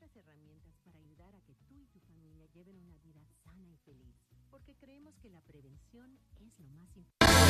otras herramientas para ayudar a que tú y tu familia lleven una vida sana y feliz, porque creemos que la prevención es lo más importante.